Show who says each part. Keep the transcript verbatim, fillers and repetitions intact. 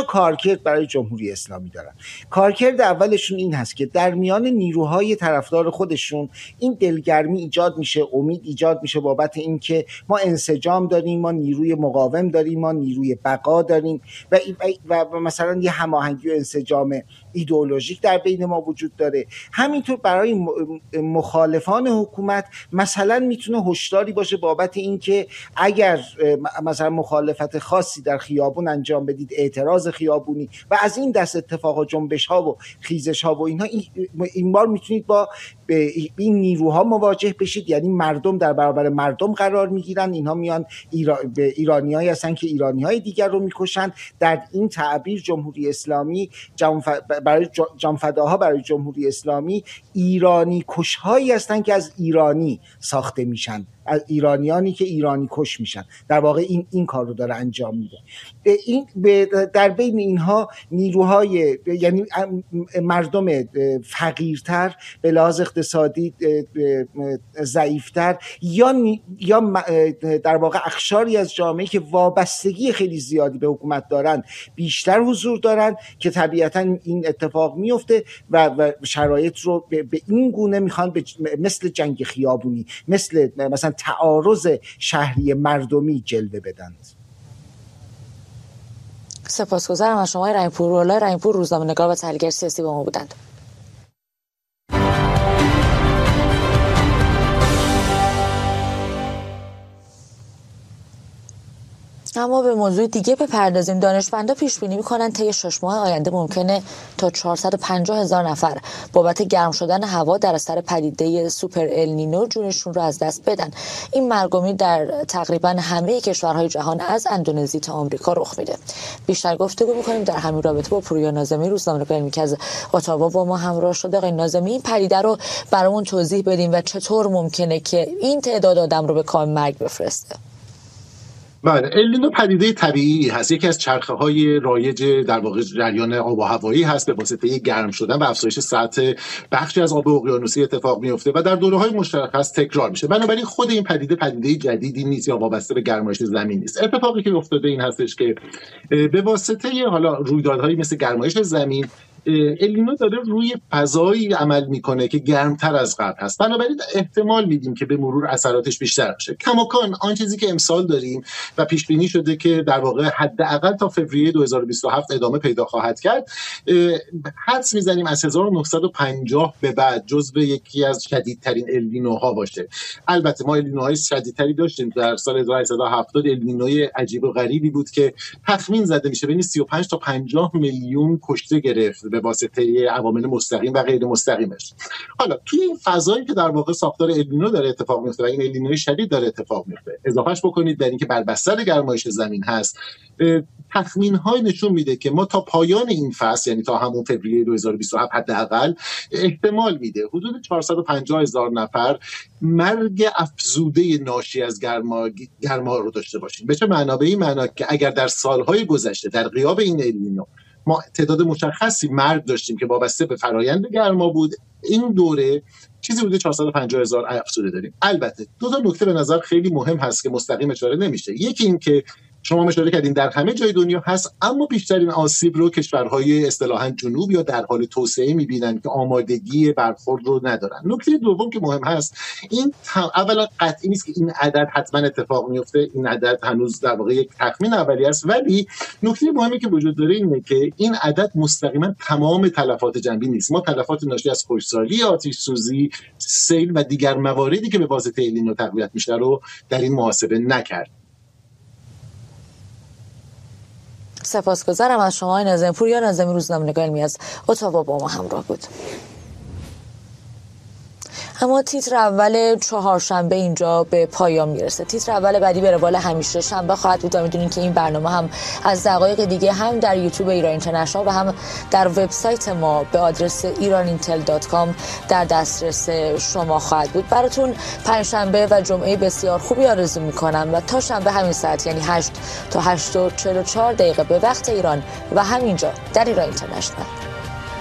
Speaker 1: کارکرد برای جمهوری اسلامی دارن. کارکرد اولشون این هست که در میان نیروهای طرفدار خودشون این دلگرمی ایجاد میشه، امید ایجاد میشه بابت اینکه ما انسجام داریم، ما نیروی مقاوم داریم، ما نیروی بقا داریم و, و, و مثلا یه هماهنگی و انسجام ایدئولوژیک در بین ما وجود داره. همینطور برای مخالفان حکومت مثلا میتونه هشداری باشه بابت اینکه اگر مثلا مخالفت خاصی در خیابون انجام بدید، اعتراض خیابونی و از این دست اتفاق و جنبش ها و خیزش ها و اینها، این بار میتونید با این نیروها مواجه بشید. یعنی مردم در برابر مردم قرار میگیرن، اینها میان ایرا... به ایرانیایی هستن که ایرانیهای دیگر رو میکشن. در این تعبیر جمهوری اسلامی جنف... برای جانفداها برای جمهوری اسلامی ایرانی کشهایی هستن که از ایرانی ساخته میشن، از ایرانیانی که ایرانی کش میشن. در واقع این این کار رو داره انجام میده. این در بین اینها نیروهای، یعنی مردم فقیرتر به لحاظ اقتصادی ضعیفتر یا یا در واقع اقشاری از جامعه که وابستگی خیلی زیادی به حکومت دارن بیشتر حضور دارن که طبیعتاً این اتفاق میفته و, و شرایط رو به, به این گونه میخوان مثل جنگ خیابونی، مثل مثلا تعارض شهری مردمی جلوه بدند.
Speaker 2: سپاسگزارم از شما رحیم‌پور. رولا رحیم‌پور، روزنامه‌نگار و تحلیلگر سیاسی با ما بودند. اما به موضوع دیگه بپردازیم. دانشمندا پیش بینی می‌کنند طی شش ماه آینده ممکنه تا چهارصد و پنجاه هزار نفر بابت گرم شدن هوا در اثر پدیده سوپر النینو جونشون رو از دست بدن. این مرگ و میر در تقریبا همه کشورهای جهان از اندونزی تا آمریکا رخ میده. بیشتر گفتگو می‌کنیم در همین رابطه با پوریا ناظمی، روزنامه‌نگار علمی که از اتاوا با ما همراه شده. آقای ناظمی، این پدیده رو برامون توضیح بدیم و چطور ممکنه که این تعداد آدم رو به کام مرگ بفرسته؟
Speaker 3: بله، النینو پدیده طبیعی هست، یکی از چرخه‌های رایج در واقع جریان آب و هوایی هست. به واسطه گرم شدن و افزایش سطح بخشی از آب اقیانوسی اتفاق میفته و در دوره‌های مشخص تکرار میشه. بنابراین خود این پدیده پدیده جدیدی نیست یا وابسته به گرمایش زمین نیست. اتفاقی که افتاده این هستش که به واسطه حالا رویدادهایی مثل گرمایش زمین، النینو داره روی فضایی عمل میکنه که گرمتر از قبل هست. بنابراین احتمال میدیم که به مرور اثراتش بیشتر بشه. کماکان آن چیزی که امسال داریم و پیش بینی شده که در واقع حداقل تا فوریه دو هزار و بیست و هفت ادامه پیدا خواهد کرد، حدس میزنیم از هزار و نهصد و پنجاه به بعد جزو یکی از شدیدترین النینوها باشه. البته ما النینوهای شدیدتری داشتیم. در سال هزار و هشتصد و هفتاد النینوی عجیب و غریبی بود که تخمین زده میشه بین سی و پنج تا پنجاه میلیون کشته گرفت به واسطه عوامل مستقیم و غیر مستقیمش. حالا توی این فضایی که در واقع ساختار النینو داره اتفاق میفته و این النینوی شدید داره اتفاق میفته، اضافهش بکنید در اینکه بر بستر گرمایش زمین هست، تخمین‌های نشون میده که ما تا پایان این فصل، یعنی تا همون فوریه دو هزار و بیست و هفت حداقل، احتمال میده حدود چهارصد و پنجاه هزار نفر مرگ افزوده ناشی از گرما گرما رو داشته باشیم. به چه معنا؟ به این معنا که اگر در سالهای گذشته در غیاب این النینو ما تعداد مشخصی مرگ داشتیم که وابسته به فرایند گرما بود، این دوره چیزی بوده چهارصد و پنجاه هزار افزوده داریم. البته دو تا نکته به نظر خیلی مهم هست که مستقیم اشاره نمیشه. یکی این که شما اشاره کردین در همه جای دنیا هست، اما بیشترین آسیب رو کشورهای اصطلاحاً جنوب یا در حال توسعه می‌بینن که آمادگی برخورد رو ندارن. نکته دوم که مهم هست، این اولا قطعی نیست که این عدد حتما اتفاق میفته. این عدد هنوز در واقع یک تخمین اولیه است، ولی نکته مهمی که وجود داره اینه که این عدد مستقیما تمام تلفات جنبی نیست. ما تلفات ناشی از خشکسالی، آتش سوزی، سیل و دیگر مواردی که به واسطه النینو تقویت میشه رو در این محاسبه نکرد.
Speaker 2: سپاسگزارم از شما ناظمی. پوریا ناظمی، روزنامه‌نگار علمی از اتاوا با ما همراه بود. اما تیتر اول چهارشنبه اینجا به پایان میرسه. تیتر اول بعدی به روال همیشه شنبه خواهد بود. میدونین که این برنامه هم از دقایق دیگه هم در یوتیوب ایران اینترنشنال و هم در وبسایت ما به آدرس ایران اینتل دات کام در دسترس شما خواهد بود. براتون پنجشنبه و جمعه بسیار خوبی آرزو میکنم و تا شنبه همین ساعت، یعنی هشت تا هشت و چهل و چهار دقیقه به وقت ایران و همینجا در ایران اینترنشنال.